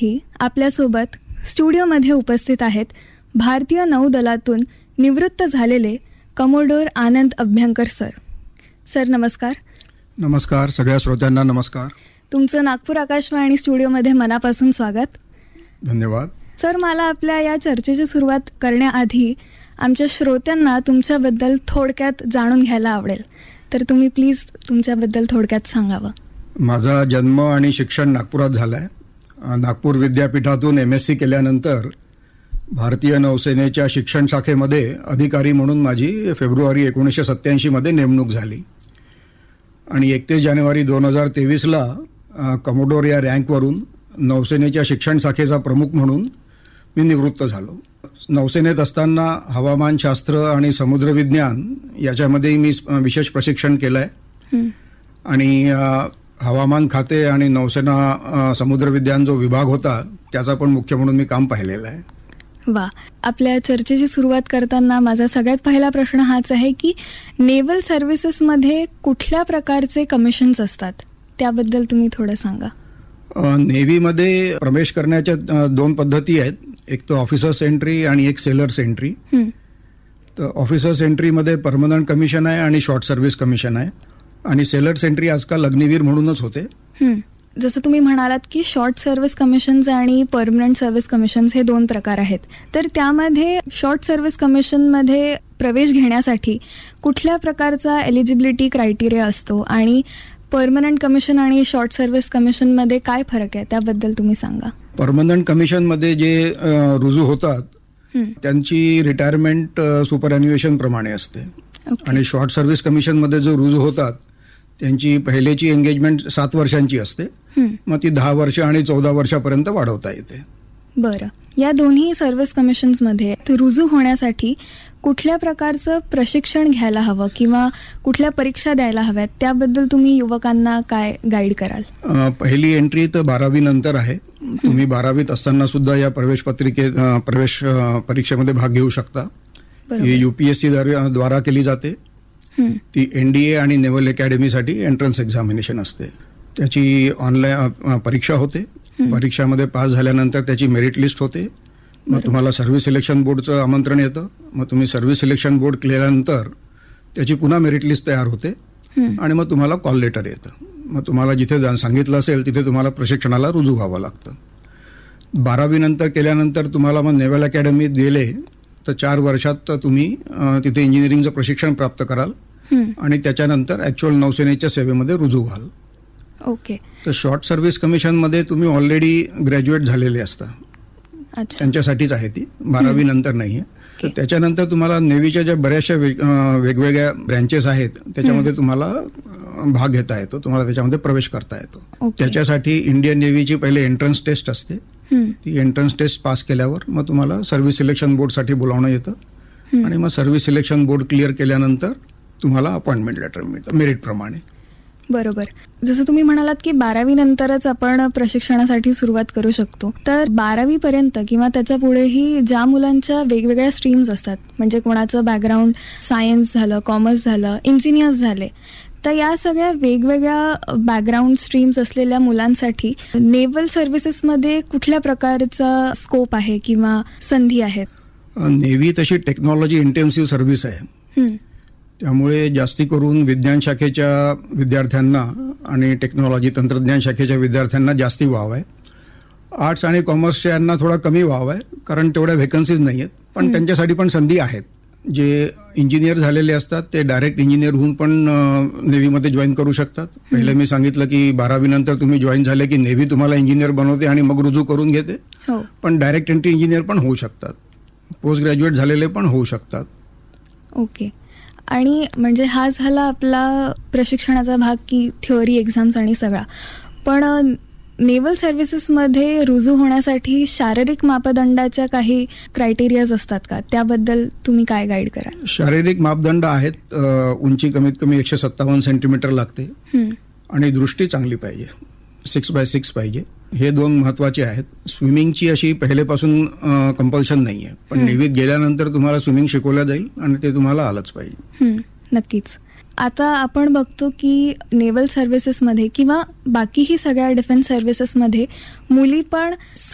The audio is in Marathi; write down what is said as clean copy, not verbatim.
बोलण्यासाठी आपल्यासोबत स्टुडिओमध्ये उपस्थित आहेत भारतीय नौदलातून निवृत्त झालेले कमोडोर आनंद अभ्यंकर सर. सर नमस्कार. नमस्कार. सगळ्या श्रोत्यांना नमस्कार. तुमचं नागपूर आकाशवाणी स्टुडिओमध्ये मनापासून स्वागत. धन्यवाद. सर, मला आपल्या या चर्चेची सुरुवात करण्याआधी आमच्या श्रोत्यांना तुमच्याबद्दल थोडक्यात जाणून घ्यायला आवडेल, तर तुम्ही प्लीज तुमच्याबद्दल थोडक्यात सांगावं. माझा जन्म आणि शिक्षण नागपुरात झालं आहे. नागपूर विद्यापीठातून MSc केल्यानंतर भारतीय नौसेनेच्या शिक्षण शाखेमध्ये अधिकारी म्हणून माझी फेब्रुवारी 1987 नेमणूक झाली आणि 31 जानेवारी 2023 कमोडोर या रँकवरून नौसेनेच्या शिक्षण शाखेचा प्रमुख म्हणून मी निवृत्त झालो. नौसेनेत असताना हवामानशास्त्र आणि समुद्रविज्ञान याच्यामध्ये मी विशेष प्रशिक्षण केलं आहे आणि हवामान खाते आणि नौसेना समुद्रविज्ञान जो विभाग होता त्याचा पण मुख्य म्हणून मी काम पाहिलेलं आहे. वा. आपल्या चर्चेची सुरुवात करताना माझा सगळ्यात पहिला प्रश्न हाच आहे की नेव्हल सर्व्हिसेसमध्ये कुठल्या प्रकारचे कमिशन्स असतात, त्याबद्दल तुम्ही थोडं सांगा. नेव्हीमध्ये प्रवेश करण्याच्या 2 पद्धती आहेत. एक तो ऑफिसर्स एंट्री आणि एक सेलर्स एंट्री. तर ऑफिसर्स एंट्रीमध्ये परमनंट कमिशन आहे आणि शॉर्ट सर्व्हिस कमिशन आहे आणि सेलर्स एंट्री आजकाल अग्निवीर म्हणूनच होते. जसं तुम्ही म्हणालात की शॉर्ट सर्व्हिस कमिशन्स आणि परमनंट सर्व्हिस कमिशन्स हे 2 प्रकार आहेत, तर त्यामध्ये शॉर्ट सर्व्हिस कमिशनमध्ये प्रवेश घेण्यासाठी कुठल्या प्रकारचा एलिजिबिलिटी क्रायटेरिया असतो आणि परमनंट कमिशन आणि शॉर्ट सर्व्हिस कमिशनमध्ये काय फरक आहे, त्याबद्दल तुम्ही सांगा. परमनंट कमिशनमध्ये जे रुजू होतात त्यांची रिटायरमेंट सुपरॲन्युएशन प्रमाणे असते आणि शॉर्ट सर्व्हिस कमिशनमध्ये जो रुजू होतात त्यांची पहिलेची एंगेजमेंट 7 वर्षांची असते, मग ती 10 वर्ष आणि 14 वर्षापर्यंत वाढवता येते. बरं. या दोन्ही सर्व्हिस कमिशन्समध्ये रुजू होण्यासाठी कुठल्या प्रकारचं प्रशिक्षण घ्यायला हवं किंवा कुठल्या परीक्षा द्यायला हव्यात, त्याबद्दल तुम्ही युवकांना काय गाईड कराल? पहिली एंट्री तर 12वी नंतर आहे. तुम्ही 12वीत असताना सुद्धा या प्रवेश परीक्षेमध्ये भाग घेऊ शकता. ही UPSC द्वारा केली जाते. ती NDA आणि नेव्हल अकॅडमीसाठी एंट्रन्स एक्झामिनेशन असते. त्याची ऑनलाईन परीक्षा होते. परीक्षामध्ये पास झाल्यानंतर त्याची मेरिट लिस्ट होते. मग तुम्हाला सर्व्हिस सिलेक्शन बोर्डचं आमंत्रण येतं. मग तुम्ही सर्व्हिस सिलेक्शन बोर्ड केल्यानंतर त्याची पुन्हा मेरिट लिस्ट तयार होते आणि मग तुम्हाला कॉल लेटर येतं. मग तुम्हाला जिथे सांगितलं असेल तिथे तुम्हाला प्रशिक्षणाला रुजू व्हावं लागतं. 12वी नंतर केल्यानंतर तुम्हाला मग नेव्हल अकॅडमीत गेले तर 4 वर्षात तुम्ही तिथे इंजिनिअरिंगचं प्रशिक्षण प्राप्त कराल आणि त्याच्यानंतर ॲक्च्युअल नौसेनेच्या सेवेमध्ये रुजू व्हाल. ओके. तर शॉर्ट सर्व्हिस कमिशनमध्ये तुम्ही ऑलरेडी ग्रॅज्युएट झालेले असता, त्यांच्यासाठीच आहे ती. 12वी नंतर नाही आहे. तर त्याच्यानंतर तुम्हाला नेव्हीच्या ज्या बऱ्याचशा वेगवेगळ्या ब्रँचेस आहेत त्याच्यामध्ये तुम्हाला भाग घेता येतो, तुम्हाला त्याच्यामध्ये प्रवेश करता येतो. त्याच्यासाठी इंडियन नेव्हीची पहिले एंट्रन्स टेस्ट असते. ती एंट्रन्स टेस्ट पास केल्यावर मग तुम्हाला सर्व्हिस सिलेक्शन बोर्डसाठी बोलावणं येतं आणि मग सर्व्हिस सिलेक्शन बोर्ड क्लिअर केल्यानंतर तुम्हाला अपॉइंटमेंट लेटर मिळतं मेरिटप्रमाणे. बरोबर. जसं तुम्ही म्हणालात की 12वी नंतरच आपण प्रशिक्षणासाठी सुरुवात करू शकतो, तर 12वी पर्यंत किंवा त्याच्या पुढेही ज्या मुलांच्या वेगवेगळ्या स्ट्रीम्स असतात, म्हणजे कोणाचं बॅकग्राऊंड सायन्स झालं, कॉमर्स झालं, इंजिनियर्स झाले, तर या सगळ्या वेगवेगळ्या बॅकग्राऊंड स्ट्रीम्स असलेल्या मुलांसाठी नेव्हल सर्व्हिसेसमध्ये कुठल्या प्रकारचा स्कोप आहे किंवा संधी आहेत? नेव्ही तशी टेक्नॉलॉजी इंटेन्सिव्ह सर्व्हिस आहे. त्यामुळे जास्ती करून विज्ञान शाखेच्या विद्यार्थ्यांना आणि टेक्नॉलॉजी तंत्रज्ञान शाखेच्या विद्यार्थ्यांना जास्ती वाव आहे. आर्ट्स आणि कॉमर्सच्या यांना थोडा कमी वाव आहे, कारण तेवढ्या व्हेकन्सीज नाही आहेत. पण त्यांच्यासाठी पण संधी आहेत. जे इंजिनियर झालेले असतात ते डायरेक्ट इंजिनियर होऊन पण नेव्हीमध्ये जॉईन करू शकतात. पहिले मी सांगितलं की 12वी नंतर तुम्ही जॉईन झाले की नेव्ही तुम्हाला इंजिनियर बनवते आणि मग रुजू करून घेते. पण डायरेक्ट एंट्री इंजिनियर पण होऊ शकतात. पोस्ट ग्रॅज्युएट झालेले पण होऊ शकतात. ओके. आणि म्हणजे हा झाला आपला प्रशिक्षणाचा भाग की थिअरी एक्झाम्स आणि सगळा. पण नेव्हल सर्व्हिसेसमध्ये रुजू होण्यासाठी शारीरिक मापदंडाच्या काही क्रायटेरियाज असतात का, त्याबद्दल तुम्ही काय गाईड कराल? शारीरिक मापदंड आहेत. उंची कमीत कमी 157 सेंटीमीटर लागते आणि दृष्टी चांगली पाहिजे, 6x6 पाहिजे. हे 2 महत्त्वाचे आहेत. स्विमिंगची अशी पहिलेपासून कंपल्शन नाही आहे, पण नेव्हीत गेल्यानंतर तुम्हाला स्विमिंग शिकवलं जाईल आणि ते तुम्हाला आलंच पाहिजे. नक्कीच. आता आपण बघतो की नेव्हल सर्व्हिसेसमध्ये किंवा बाकीही सगळ्या डिफेन्स सर्व्हिसेसमध्ये मुली पण